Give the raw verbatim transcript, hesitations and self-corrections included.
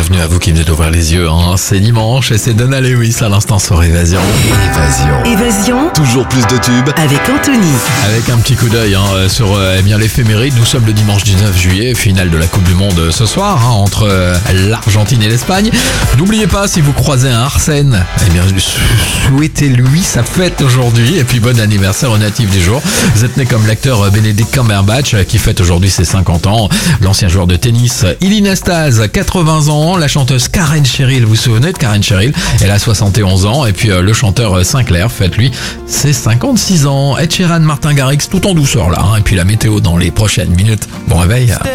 bienvenue à vous qui venez d'ouvrir les yeux. Hein. C'est dimanche et c'est Donna Lewis à l'instant sur Évasion. Évasion. Évasion Toujours plus de tubes. avec Anthony. Avec un petit coup d'œil hein, sur euh, eh bien l'éphéméride. Nous sommes le dimanche dix-neuf juillet, finale de la Coupe du Monde ce soir hein, entre euh, l'Argentine et l'Espagne. N'oubliez pas, si vous croisez un Arsène, eh bien souhaitez-lui sa fête aujourd'hui. Et puis bon anniversaire au natif du jour. Vous êtes né comme l'acteur Benedict Cumberbatch qui fête aujourd'hui ses cinquante ans. L'ancien joueur de tennis Ilie Nastase, quatre-vingts ans. La chanteuse Karen Cheryl, vous vous souvenez de Karen Cheryl? Elle a soixante et onze ans. Et puis euh, le chanteur Sinclair fête lui ses cinquante-six ans. Ed Sheeran, Martin Garrix, tout en douceur là. Hein. Et puis la météo dans les prochaines minutes. Bon réveil.